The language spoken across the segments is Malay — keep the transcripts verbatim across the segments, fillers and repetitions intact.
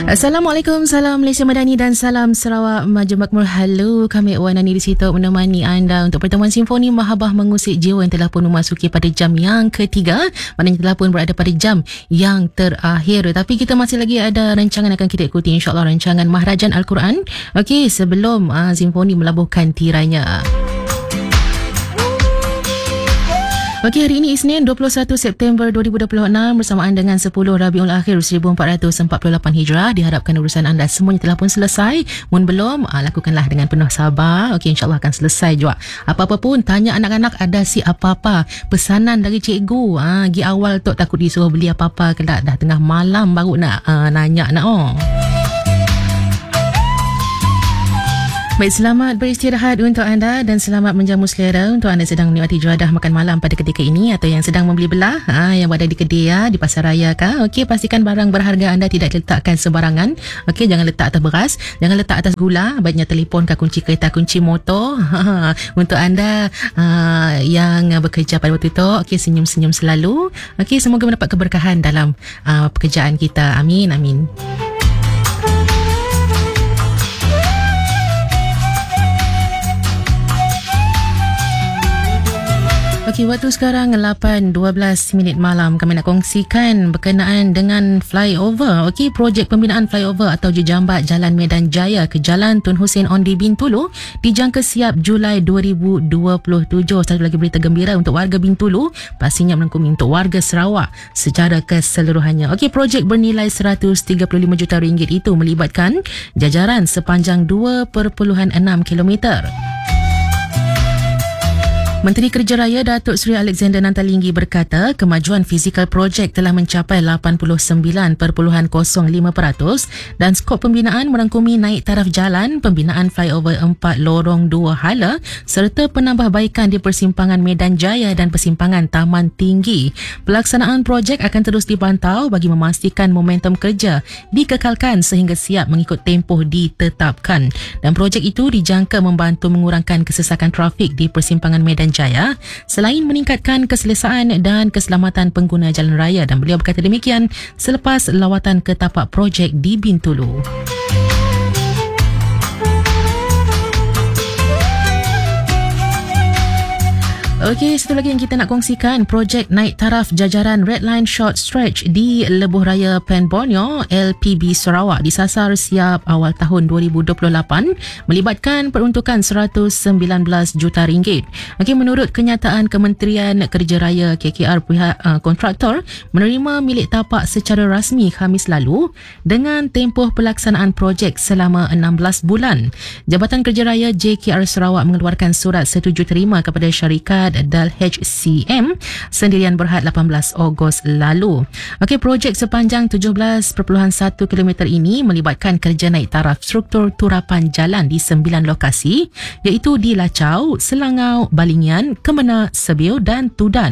Assalamualaikum, salam Malaysia Madani dan salam Sarawak Maju Makmur. Halo, kami Wan Ani di situ menemani anda untuk pertemuan Simfoni Mahabbah Mengusik Jiwa yang telah pun memasuki pada jam yang ketiga. Maknanya telah pun berada pada jam yang terakhir. Tapi kita masih lagi ada rancangan akan kita ikuti, insyaAllah, rancangan Mahrajan Al-Quran. Okey, sebelum uh, Simfoni melabuhkan tirainya. Okey, hari ini Isnin dua puluh satu September dua ribu dua puluh enam bersamaan dengan sepuluh Rabiul Akhir seribu empat ratus empat puluh lapan Hijrah. Diharapkan urusan anda semuanya telah pun selesai. Mun belum, aa, lakukanlah dengan penuh sabar. Okey, insyaAllah akan selesai juga. Apa-apa pun, tanya anak-anak ada si apa-apa. Pesanan dari cikgu. Ah, gi awal tu takut disuruh beli apa-apa. Kelak dah tengah malam baru nak aa, nanya nak oh. Baik, selamat beristirahat untuk anda dan selamat menjamu selera untuk anda sedang menikmati juadah makan malam pada ketika ini atau yang sedang membeli belah, ha, yang berada di kedai ya, di pasar raya kah. Okey, pastikan barang berharga anda tidak diletakkan sembarangan. Okey, jangan letak atas beras, jangan letak atas gula, baiknya telefon kah, kunci kereta, kunci motor. Ha, untuk anda ha, yang bekerja pada waktu itu, okey, senyum-senyum selalu. Okey, semoga mendapat keberkahan dalam ha, pekerjaan kita. Amin, amin. Okey, waktu sekarang lapan dua belas minit malam. Kami nak kongsikan berkenaan dengan flyover. Okey, projek pembinaan flyover atau jejambat Jalan Medan Jaya ke Jalan Tun Hussein Ondi Bintulu dijangka siap Julai dua ribu dua puluh tujuh. Satu lagi berita gembira untuk warga Bintulu, pastinya melengkumi untuk warga Sarawak secara keseluruhannya. Okey, projek bernilai seratus tiga puluh lima juta ringgit itu melibatkan jajaran sepanjang dua perpuluhan enam kilometer. Menteri Kerja Raya Datuk Seri Alexander Nantalinggi berkata kemajuan fizikal projek telah mencapai lapan puluh sembilan perpuluhan kosong lima peratus dan skop pembinaan merangkumi naik taraf jalan, pembinaan flyover empat lorong dua hala serta penambahbaikan di persimpangan Medan Jaya dan persimpangan Taman Tinggi. Pelaksanaan projek akan terus dipantau bagi memastikan momentum kerja dikekalkan sehingga siap mengikut tempoh ditetapkan. Dan projek itu dijangka membantu mengurangkan kesesakan trafik di persimpangan Medan Jaya selain meningkatkan keselesaan dan keselamatan pengguna jalan raya. Dan beliau berkata demikian selepas lawatan ke tapak projek di Bintulu. Okey, satu lagi yang kita nak kongsikan, projek naik taraf jajaran Red Line Short Stretch di Lebuh Raya Pen Borneo L P B Sarawak disasar siap awal tahun dua ribu dua puluh lapan melibatkan peruntukan seratus sembilan belas juta ringgit. Okey, menurut kenyataan Kementerian Kerja Raya K K R, pihak uh, kontraktor menerima milik tapak secara rasmi Khamis lalu dengan tempoh pelaksanaan projek selama enam belas bulan. Jabatan Kerja Raya J K R Sarawak mengeluarkan surat setuju terima kepada syarikat Dal H C M sendirian berhad lapan belas Ogos lalu. Okey, projek sepanjang tujuh belas perpuluhan satu kilometer ini melibatkan kerja naik taraf struktur turapan jalan di sembilan lokasi iaitu di Lacau, Selangau, Balingian, Kemena, Sebio dan Tudan.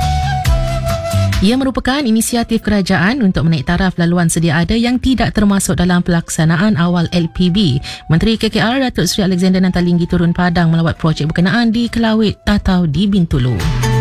Ia merupakan inisiatif kerajaan untuk menaik taraf laluan sedia ada yang tidak termasuk dalam pelaksanaan awal L P B. Menteri K K R Datuk Seri Alexander Nantalinggi turun padang melawat projek berkenaan di Kelawit Tatau di Bintulu.